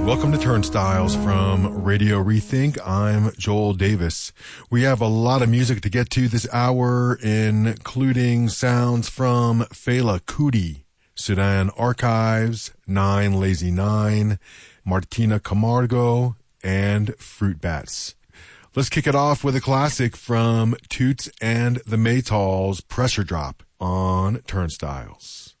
Welcome to Turnstiles from Radio Rethink. I'm Joel Davis. We have a lot of music to get to this hour, including sounds from Fela Kuti, Sudan Archives, Nine Lazy Nine, Martina Camargo, and Fruit Bats. Let's kick it off with a classic from Toots and the Maytals, Pressure Drop on Turnstiles.